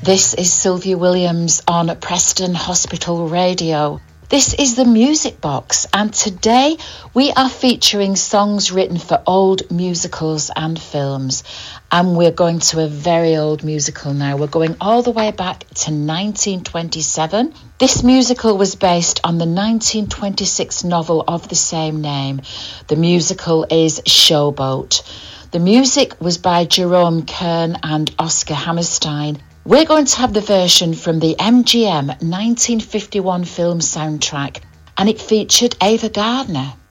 This is Sylvia Williams on Preston Hospital Radio. This is the Music Box, and today we are featuring songs written for old musicals and films. And we're going to a very old musical now. We're going all the way back to 1927. This musical was based on the 1926 novel of the same name. The musical is Showboat. The music was by Jerome Kern and Oscar Hammerstein. We're going to have the version from the MGM 1951 film soundtrack, and it featured Ava Gardner.